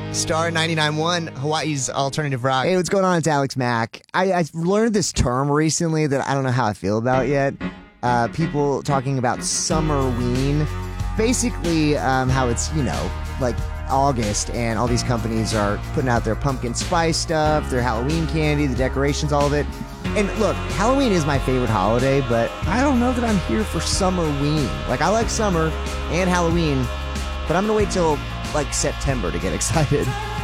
Star 99.1, Hawaii's alternative rock. Hey, what's going on? It's Alex Mack. I learned this term recently that I don't know how I feel about yet. People talking about Summerween. Basically, how it's, like August and all these companies are putting out their pumpkin spice stuff, their Halloween candy, the decorations, all of it. And look, Halloween is my favorite holiday, but I don't know that I'm here for Summerween. Like, I like summer and Halloween, but I'm going to wait till, like, September to get excited.